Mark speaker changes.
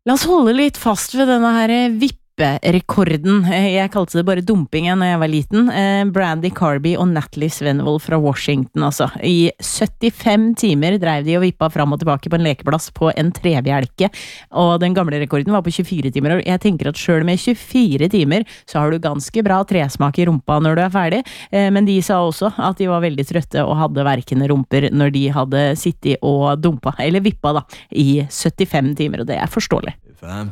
Speaker 1: La oss holde litt fast ved denne her vipperekorden. Jeg kalte det bare dumping når jeg var liten. Brandy Carby og Natalie Svenvold fra Washington, altså. I 75 timer drev de og vippa fram og tilbake på en lekeplass på en trebjelke. Og den gamle rekorden var på 24 timer. Og jeg tenker at selv med 24 timer så har du ganske bra tresmak i rumpa når du er ferdig. Men de sa også at de var veldig trøtte og hadde verkende rumper når de hadde sittet og dumpa, eller vippa da, i 75 timer, og det er forståelig.
Speaker 2: If I'm